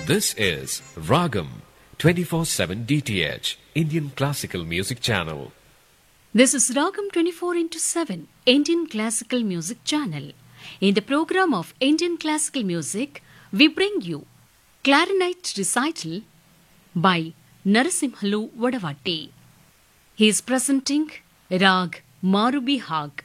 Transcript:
This is Ragam 24/7 DTH Indian Classical Music Channel. This is Ragam 24/7 Indian Classical Music Channel. In the program of Indian Classical Music, we bring you Clarinet Recital by Narasimhalu Vadavatti. He is presenting Rag Marubi Hag.